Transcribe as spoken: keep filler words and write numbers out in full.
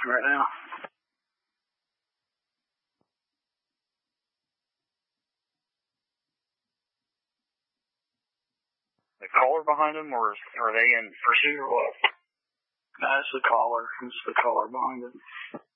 right now. The caller behind him, or are they in pursuit or what? That's the caller. It's the caller behind him.